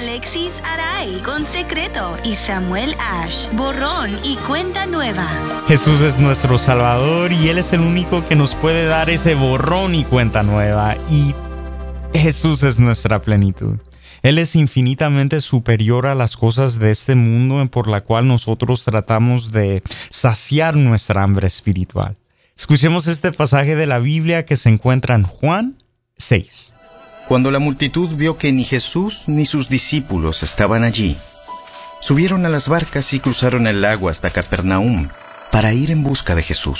Alexis Aray con Secreto y Samuel Ash, Borrón y Cuenta Nueva. Jesús es nuestro Salvador y Él es el único que nos puede dar ese borrón y cuenta nueva. Y Jesús es nuestra plenitud. Él es infinitamente superior a las cosas de este mundo por la cual nosotros tratamos de saciar nuestra hambre espiritual. Escuchemos este pasaje de la Biblia que se encuentra en Juan 6. Cuando la multitud vio que ni Jesús ni sus discípulos estaban allí, subieron a las barcas y cruzaron el lago hasta Capernaum para ir en busca de Jesús.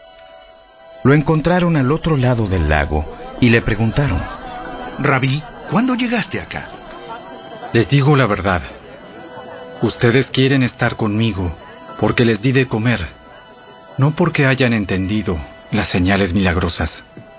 Lo encontraron al otro lado del lago y le preguntaron: Rabí, ¿cuándo llegaste acá? Les digo la verdad. Ustedes quieren estar conmigo porque les di de comer, no porque hayan entendido las señales milagrosas.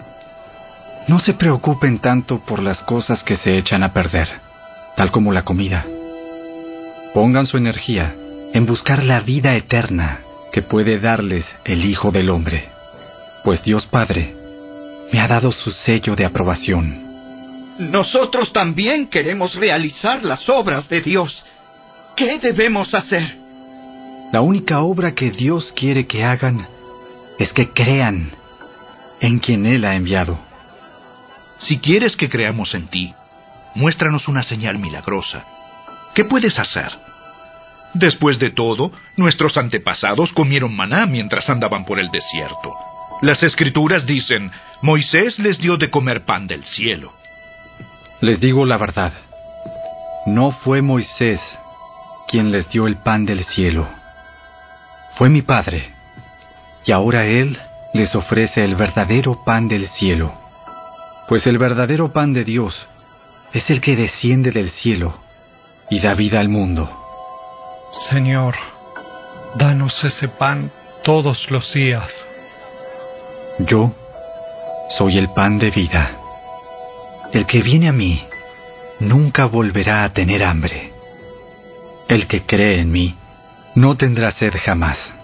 No se preocupen tanto por las cosas que se echan a perder, tal como la comida. Pongan su energía en buscar la vida eterna que puede darles el Hijo del Hombre, pues Dios Padre me ha dado su sello de aprobación. Nosotros también queremos realizar las obras de Dios. ¿Qué debemos hacer? La única obra que Dios quiere que hagan es que crean en quien Él ha enviado. Si quieres que creamos en ti, muéstranos una señal milagrosa. ¿Qué puedes hacer? Después de todo, nuestros antepasados comieron maná mientras andaban por el desierto. Las Escrituras dicen: Moisés les dio de comer pan del cielo. Les digo la verdad. No fue Moisés quien les dio el pan del cielo. Fue mi Padre. Y ahora Él les ofrece el verdadero pan del cielo. Pues el verdadero pan de Dios es el que desciende del cielo y da vida al mundo. Señor, danos ese pan todos los días. Yo soy el pan de vida. El que viene a mí nunca volverá a tener hambre. El que cree en mí no tendrá sed jamás.